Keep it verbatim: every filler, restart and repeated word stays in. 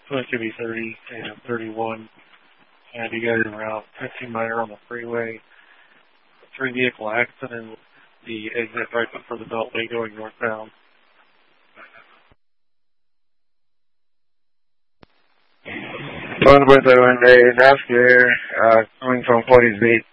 So it could be thirty and thirty-one. And you got around fifteen minor on the freeway. Three vehicle accident. The exit right before the Beltway going northbound. one point seven eight, Navigator, uh, coming from forty-eight.